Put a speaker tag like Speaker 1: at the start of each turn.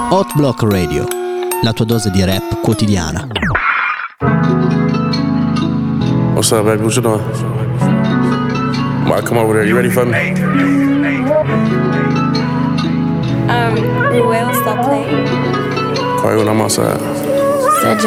Speaker 1: Hot Block Radio, la tua dose di rap quotidiana.
Speaker 2: What's up, baby? What you doing? Might come over there. You ready for me?
Speaker 3: Ruel, stop playing.
Speaker 2: Call you when I'm outside.